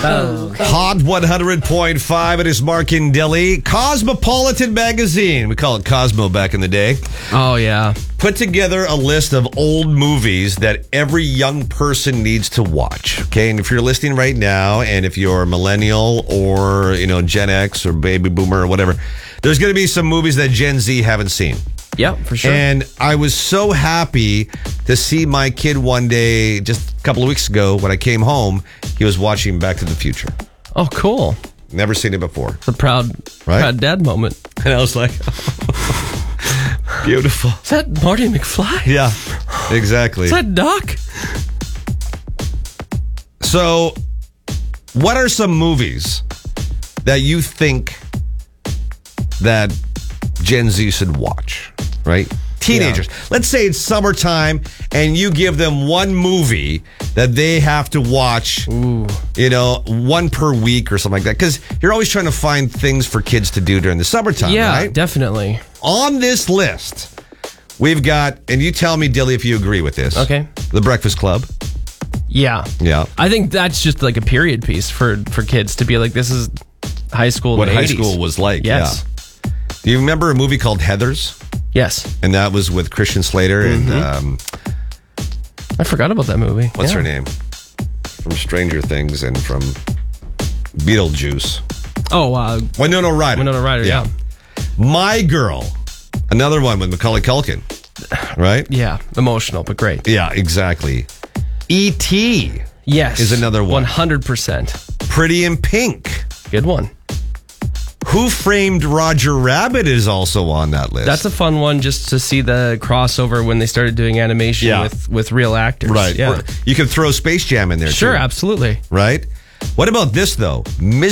Hot 100.5. It is Mark and Dilly. Cosmopolitan Magazine. We call it Cosmo back in the day. Oh, yeah. Put together a list of old movies that every young person needs to watch. Okay, and if you're listening right now, and if you're a millennial or Gen X or baby boomer or whatever, there's going to be some movies that Gen Z haven't seen. Yeah, for sure. And I was so happy to see my kid one day, just a couple of weeks ago, when I came home, he was watching Back to the Future. Oh, cool. Never seen it before. The proud dad moment. And I was like, beautiful. Is that Marty McFly? Yeah, exactly. Is that Doc? So, what are some movies that you think that Gen Z should watch, right? Teenagers. Yeah. Let's say it's summertime and you give them one movie that they have to watch, one per week or something like that. Because you're always trying to find things for kids to do during the summertime, right? Yeah, definitely. On this list, we've got, and you tell me, Dilly, if you agree with this. Okay. The Breakfast Club. Yeah. Yeah. I think that's just like a period piece for kids to be like, this is high school in what the high 80s. School was like. Yes. Yeah. Do you remember a movie called Heathers? Yes. And that was with Christian Slater and I forgot about that movie. What's her name? From Stranger Things and from Beetlejuice. Oh, Winona Ryder. Winona Ryder, yeah. My Girl. Another one with Macaulay Culkin. Right? Yeah. Emotional, but great. Yeah, exactly. E.T. Yes. Is another one. 100%. Pretty in Pink. Good one. Who Framed Roger Rabbit is also on that list. That's a fun one just to see the crossover when they started doing animation with real actors. Right. Yeah. You can throw Space Jam in there, Sure, too. absolutely. Right? What about this, though?